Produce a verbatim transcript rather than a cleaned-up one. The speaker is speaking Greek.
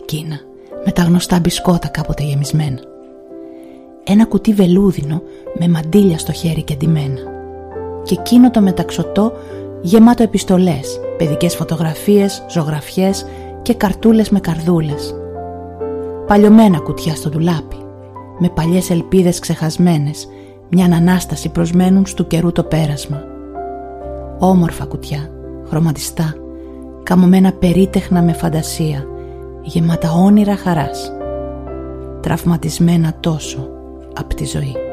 εκείνα με τα γνωστά μπισκότα κάποτε γεμισμένα. Ένα κουτί βελούδινο με μαντίλια στο χέρι και ντυμένα. Και εκείνο το μεταξωτό γεμάτο επιστολές, παιδικές φωτογραφίες, ζωγραφιές και καρτούλες με καρδούλες. Παλιωμένα κουτιά στο ντουλάπι, με παλιές ελπίδες ξεχασμένες, μια ανάσταση προσμένουν στου καιρού το πέρασμα. Όμορφα κουτιά, χρωματιστά, καμωμένα περίτεχνα με φαντασία, γεμάτα όνειρα χαράς, τραυματισμένα τόσο απ' τη ζωή.